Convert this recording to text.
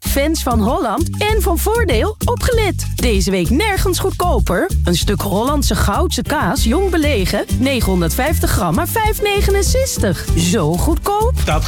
Fans van Holland en van Voordeel opgelet. Deze week nergens goedkoper. Een stuk Hollandse Goudse kaas, jong belegen, 950 gram maar €5,69. Zo goedkoop. Dat